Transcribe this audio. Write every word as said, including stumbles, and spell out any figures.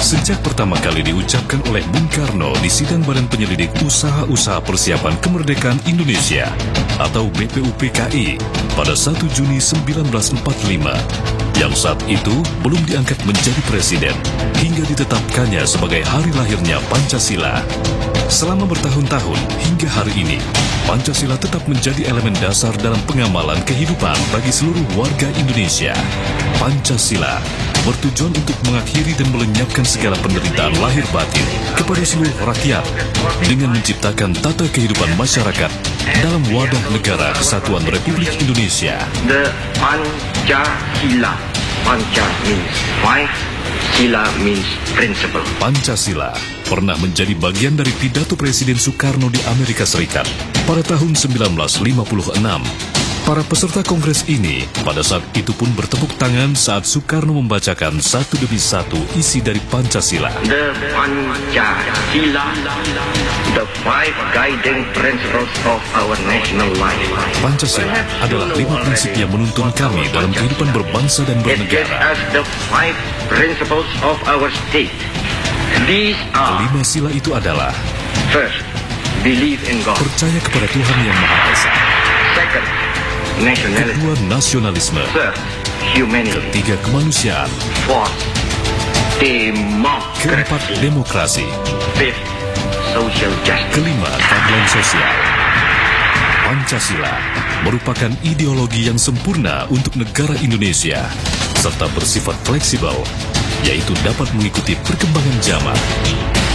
Sejak pertama kali diucapkan oleh Bung Karno di sidang Badan Penyelidik Usaha-Usaha Persiapan Kemerdekaan Indonesia atau B P U P K I pada satu Juni seribu sembilan ratus empat puluh lima, yang saat itu belum diangkat menjadi presiden hingga ditetapkannya sebagai hari lahirnya Pancasila. Selama bertahun-tahun hingga hari ini, Pancasila tetap menjadi elemen dasar dalam pengamalan kehidupan bagi seluruh warga Indonesia. Pancasila bertujuan untuk mengakhiri dan melenyapkan segala penderitaan lahir batin kepada seluruh rakyat dengan menciptakan tata kehidupan masyarakat dalam wadah negara kesatuan Republik Indonesia. The Pancasila. Panca means five, Sila means principle. Pancasila pernah menjadi bagian dari pidato Presiden Soekarno di Amerika Serikat pada tahun seribu sembilan ratus lima puluh enam. Para peserta kongres ini pada saat itu pun bertepuk tangan saat Soekarno membacakan satu demi satu isi dari Pancasila. The Pancasila, the five guiding principles of our national life. Pancasila adalah lima prinsip yang menuntun kami dalam kehidupan berbangsa dan It gives bernegara. us the five principles of our state. These are, Kelima sila itu adalah: first, believe in God. percaya kepada Tuhan Yang Maha Esa; Second, nationality. kedua, nasionalisme; Third, humanity. ketiga, kemanusiaan; Fourth, democracy. keempat, demokrasi; Fifth, social justice. kelima, keadilan sosial. Pancasila merupakan ideologi yang sempurna untuk negara Indonesia serta bersifat fleksibel, yaitu dapat mengikuti perkembangan zaman.